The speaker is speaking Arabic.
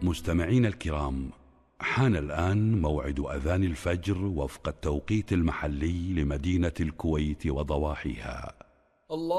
مستمعين الكرام، حان الآن موعد أذان الفجر وفق التوقيت المحلي لمدينة الكويت وضواحيها. الله